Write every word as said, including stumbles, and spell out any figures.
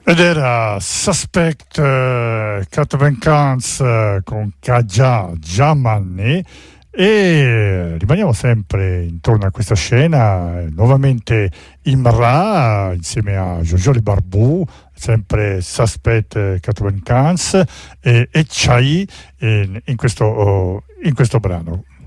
Ed era Suspect uh, Katvenkans uh, con Kaja Jamanni. E rimaniamo sempre intorno a questa scena, eh, nuovamente Imra insieme a Jojoli Barbu, sempre Suspect Katvenkans e, e Chai in, in, questo, oh, in questo brano.